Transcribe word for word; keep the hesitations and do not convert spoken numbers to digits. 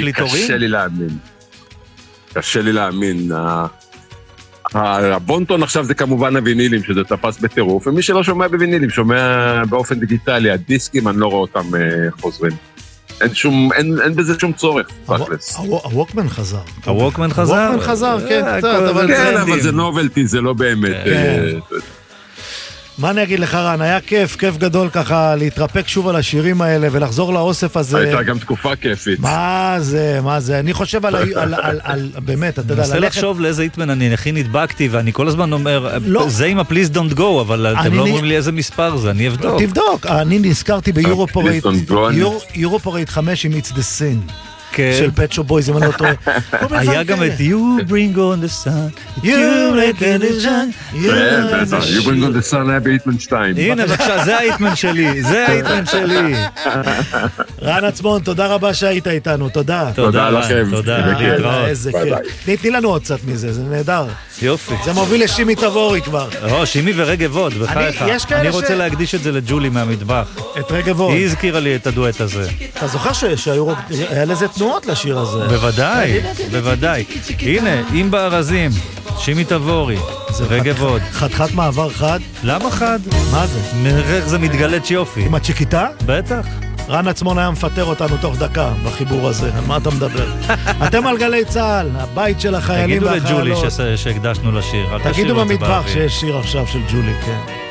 קליטורים? קשה לי להאמין. קשה לי להאמין. הבונטון עכשיו זה כמובן הווינילים, שזה תפס בטירוף, ומי שלא שומע בווינילים, שומע באופן דיגיטלי, הדיסקים, אני לא רואה אותם חוזרים. אין שום, אין, אין בזה שום צורך. הווקמן חזר. הווקמן חזר? הווקמן חזר, כן. כן, אבל זה נובלטי, זה לא באמת. מה אני אגיד לך רן, היה כיף, כיף גדול ככה להתרפק שוב על השירים האלה ולחזור לאוסף הזה. הייתה גם תקופה כיפית. מה זה, מה זה, אני חושב על, על, על, על באמת, אתה יודע, ללכת... אני מנסה לחשוב לאיזה היטמן אני הכי נדבקתי, ואני כל הזמן אומר, זה עם ה-Please Don't Go, אבל אתם לא אומרים לי איזה מספר זה, אני אבדוק. תבדוק, אני נזכרתי ביורופורייט, יורופורייט חמש עם It's the Sin. של פט שופ בויז, אם אני לא טועה. היה גם את You Bring On The Sun, You Bring On The Sun, You Bring On The Sun היה בהיטמן שתיים. הנה, בבקשה, זה ההיטמן שלי, זה ההיטמן שלי. רן עצמון, תודה רבה שהיית איתנו, תודה. תודה לכם. תודה, איזה כיף. תני לנו עוד קצת מזה, זה נהדר. יופי. זה מוביל לשימי תבורי כבר. או, שימי ורגב עוד, בחייך. אני רוצה להקדיש את זה לג'ולי מהמטבח. את רגב עוד. היא הזכירה לי את הדואט הזה. אתה זוכר שהיה לזה תנועות לשיר הזה? בוודאי, בוודאי. הנה, אם בארזים, שימי תבורי, רגב עוד. חתיכת מעבר חד? למה חד? מה זה? מרח זה מתגלת שיופי. עם הצ'יקיטה? בטח. רן עצמון היה מפטר אותנו תוך דקה בחיבור הזה, על מה אתה מדבר? אתם על גלי צהל, הבית של החיילים והחיילות. תגידו לג'ולי שהקדשנו לשיר. תגידו במטבח שיש שיר עכשיו של ג'ולי, כן.